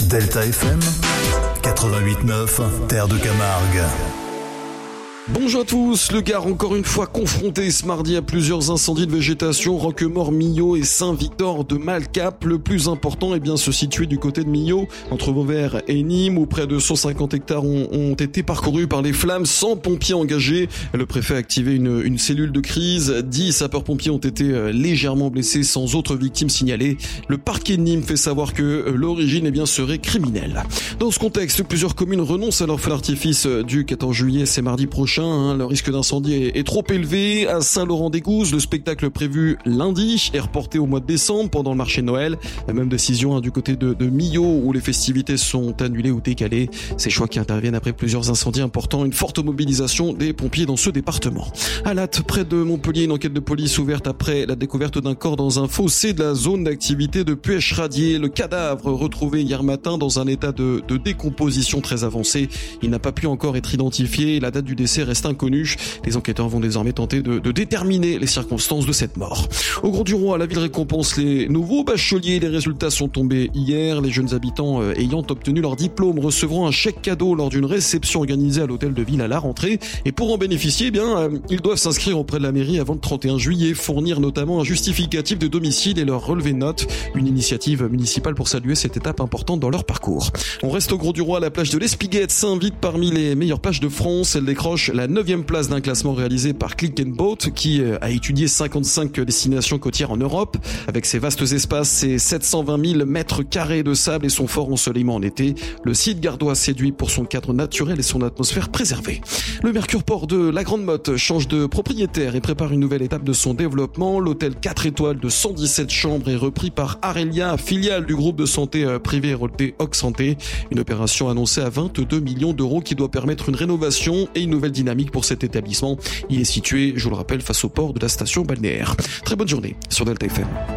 Delta FM 88.9, Terre de Camargue. Bonjour à tous, le Gard encore une fois confronté ce mardi à plusieurs incendies de végétation, Roquemort, Millau et Saint-Victor de Malcap. Le plus important se situé du côté de Millau, entre Vauvert et Nîmes, où près de 150 hectares ont été parcourus par les flammes sans pompiers engagés. Le préfet a activé une cellule de crise. 10 sapeurs-pompiers ont été légèrement blessés sans autres victimes signalées. Le parquet de Nîmes fait savoir que l'origine serait criminelle. Dans ce contexte, plusieurs communes renoncent à leur feu d'artifice du 14 juillet, c'est mardi prochain. Le risque d'incendie est trop élevé. À Saint-Laurent-des-Gouzes, le spectacle prévu lundi est reporté au mois de décembre pendant le marché de Noël. La même décision du côté de Millau où les festivités sont annulées ou décalées. Ces choix qui interviennent après plusieurs incendies importants, une forte mobilisation des pompiers dans ce département. À Latte, près de Montpellier, une enquête de police ouverte après la découverte d'un corps dans un fossé de la zone d'activité de Puech-Radier. Le cadavre retrouvé hier matin dans un état de décomposition très avancé. Il n'a pas pu encore être identifié. La date du décès reste inconnue. Les enquêteurs vont désormais tenter de déterminer les circonstances de cette mort. Au Grau-du-Roi, la ville récompense les nouveaux bacheliers. Les résultats sont tombés hier. Les jeunes habitants ayant obtenu leur diplôme recevront un chèque cadeau lors d'une réception organisée à l'hôtel de ville à la rentrée. Et pour en bénéficier, ils doivent s'inscrire auprès de la mairie avant le 31 juillet, fournir notamment un justificatif de domicile et leur relevé de notes. Une initiative municipale pour saluer cette étape importante dans leur parcours. On reste au Grau-du-Roi. La plage de l'Espiguette s'invite parmi les meilleures plages de France. Elle décroche la 9e place d'un classement réalisé par Click & Boat qui a étudié 55 destinations côtières en Europe. Avec ses vastes espaces, ses 720 000 mètres carrés de sable et son fort ensoleillement en été, le site gardois séduit pour son cadre naturel et son atmosphère préservée. Le Mercure Port de la Grande Motte change de propriétaire et prépare une nouvelle étape de son développement. L'hôtel 4 étoiles de 117 chambres est repris par Arelia, filiale du groupe de santé privé et relevé Oc Santé. Une opération annoncée à 22 millions d'euros qui doit permettre une rénovation et une nouvelle dynamique pour cet établissement. Il est situé, je vous le rappelle, face au port de la station balnéaire. Très bonne journée sur Delta FM.